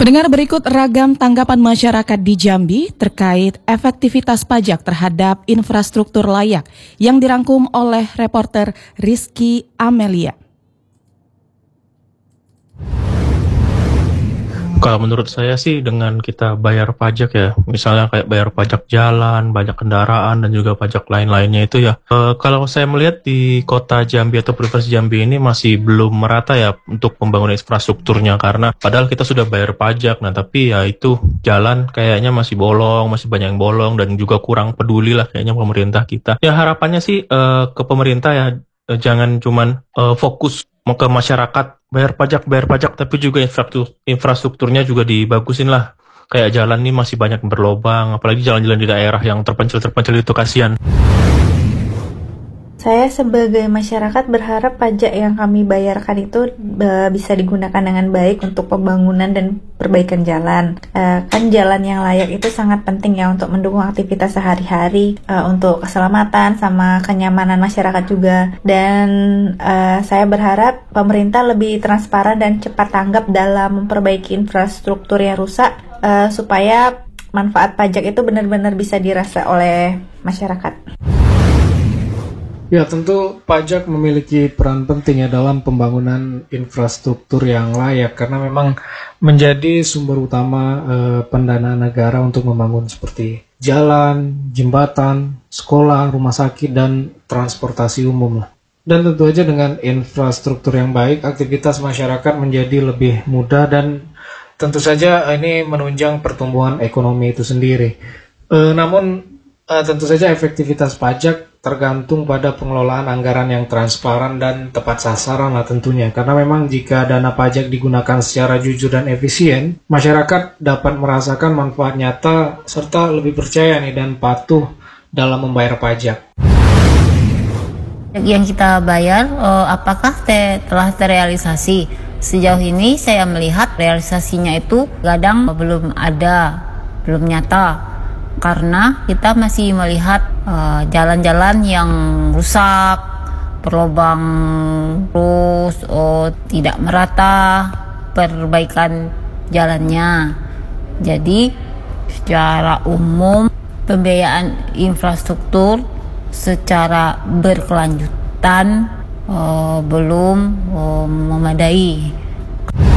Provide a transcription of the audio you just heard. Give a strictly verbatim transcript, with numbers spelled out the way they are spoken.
Pendengar, berikut ragam tanggapan masyarakat di Jambi terkait efektivitas pajak terhadap infrastruktur layak yang dirangkum oleh reporter Rizky Amelia. Kalau menurut saya sih dengan kita bayar pajak ya, misalnya kayak bayar pajak jalan, pajak kendaraan, dan juga pajak lain-lainnya itu ya. E, kalau saya melihat di kota Jambi atau Provinsi Jambi ini masih belum merata ya untuk pembangunan infrastrukturnya, karena padahal kita sudah bayar pajak, nah tapi ya itu jalan kayaknya masih bolong, masih banyak yang bolong, dan juga kurang peduli lah kayaknya pemerintah kita. Ya harapannya sih e, ke pemerintah ya, e, jangan cuman e, fokus mau ke masyarakat, bayar pajak, bayar pajak, tapi juga infrastruktur, infrastrukturnya juga dibagusin lah. Kayak jalan nih masih banyak yang berlobang, apalagi jalan-jalan di daerah yang terpencil-terpencil itu kasihan. Saya sebagai masyarakat berharap pajak yang kami bayarkan itu uh, bisa digunakan dengan baik untuk pembangunan dan perbaikan jalan. Uh, kan jalan yang layak itu sangat penting ya untuk mendukung aktivitas sehari-hari, uh, untuk keselamatan sama kenyamanan masyarakat juga. Dan uh, saya berharap pemerintah lebih transparan dan cepat tanggap dalam memperbaiki infrastruktur yang rusak, uh, supaya manfaat pajak itu benar-benar bisa dirasa oleh masyarakat. Ya, tentu pajak memiliki peran penting ya dalam pembangunan infrastruktur yang layak, karena memang menjadi sumber utama eh, pendanaan negara untuk membangun seperti jalan, jembatan, sekolah, rumah sakit, dan transportasi umum lah. Dan tentu aja dengan infrastruktur yang baik, aktivitas masyarakat menjadi lebih mudah dan tentu saja ini menunjang pertumbuhan ekonomi itu sendiri. Eh, namun Uh, tentu saja efektivitas pajak tergantung pada pengelolaan anggaran yang transparan dan tepat sasaran lah tentunya. Karena memang jika dana pajak digunakan secara jujur dan efisien, masyarakat dapat merasakan manfaat nyata serta lebih percaya nih dan patuh dalam membayar pajak. Yang kita bayar, uh, apakah te- telah terrealisasi? Sejauh ini saya melihat realisasinya itu kadang belum ada, belum nyata. Karena kita masih melihat uh, jalan-jalan yang rusak, berlubang terus, oh, tidak merata perbaikan jalannya. Jadi secara umum pembiayaan infrastruktur secara berkelanjutan uh, belum uh, memadai.